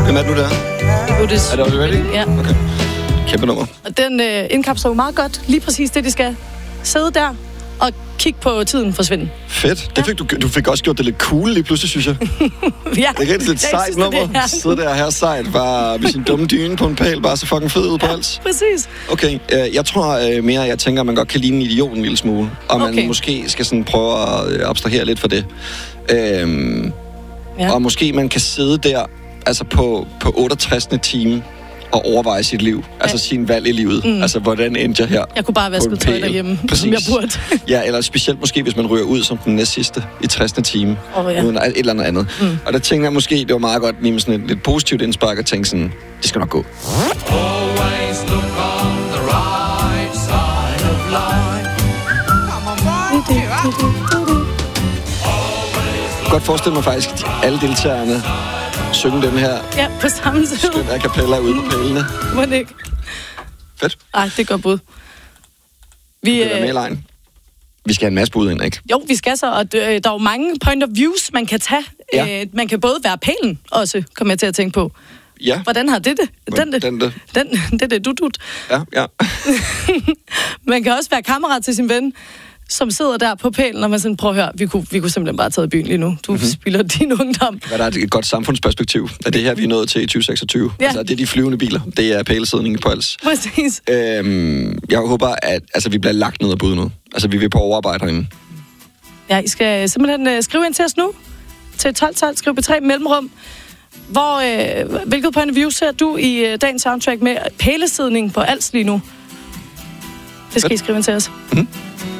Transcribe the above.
Hvem er det nu, der? Otis. Er det Otis Redding? Ja. Okay. Kæmpe nummer. Og den indkapsler jo meget godt lige præcis det, de skal. Sidde der og kigge på tiden forsvinde. Fedt. Det fik du fik også gjort det lidt cool lige pludselig, synes jeg. Ja. Det er rigtig lidt sejt nummer. Sidde der her sejt, bare med sin dumme dyne på en pæl, bare så fucking fed ud på hals. Præcis. Okay, jeg tror mere, jeg tænker, at man godt kan ligne en idiot en lille smule. Og man måske skal sådan prøve at abstrahere lidt for det. Og måske man kan sidde der altså på 68. time og overveje sit liv. Altså sin valg i livet. Altså, hvordan endte jeg her? Jeg kunne bare vaske tøj derhjemme, som jeg burde. Ja, eller specielt måske, hvis man ryger ud som den næstsidste i 60. time. Uden et eller andet. Og der tænker jeg måske, det var meget godt lige med sådan et lidt positivt indspark og tænke sådan, det skal nok gå. Always look on the right side of life. Jeg kan godt forestille mig faktisk, at alle deltagerne synge den her. Ja, på samme tid. Skøn a cappella ude på pælene. Må det ikke? Fedt. Ej, det går bud. Vi er med i lejen. Vi skal have en masse bud ind, ikke? Jo, vi skal så, og der er jo mange point of views, man kan tage. Ja. Man kan både være pælen også, kommer jeg til at tænke på. Ja. Hvordan har det? Det. Ja. Man kan også være kammerat til sin ven, som sidder der på pælen, og man sådan, prøv at høre, vi kunne simpelthen bare tage i byen lige nu. Du spilder din ungdom. Hvad der er et godt samfundsperspektiv, er det her, vi er nået til i 2026. Ja. Altså, det er de flyvende biler. Det er pælesidningen på hals. Præcis. Jeg håber, at vi bliver lagt ned og bud nu. Altså, vi vil på overarbejde herinde. Ja, I skal simpelthen skrive ind til os nu. Til 1212, skriv B3 mellemrum. Hvilket point of view ser du i dagens soundtrack med pælesidning på Als lige nu? Det skal I skrive ind til os.